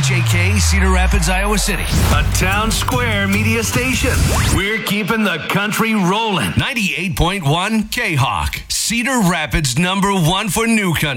KHAK, Cedar Rapids, Iowa City. A town square media station. We're keeping the country rolling. 98.1 K-Hawk, Cedar Rapids #1 for new country.